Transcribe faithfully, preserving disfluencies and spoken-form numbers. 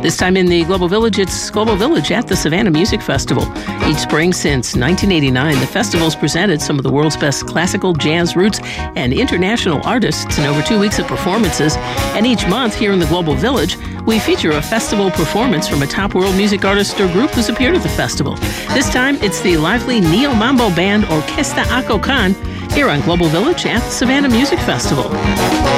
This time in the Global Village, it's Global Village at the Savannah Music Festival. Each spring since nineteen eighty-nine, the festival's presented some of the world's best classical, jazz, roots, and international artists in over two weeks of performances. And each month here in the Global Village, we feature a festival performance from a top world music artist or group who's appeared at the festival. This time, it's the lively Neo Mambo Band Orquesta Ako Kan here on Global Village at the Savannah Music Festival.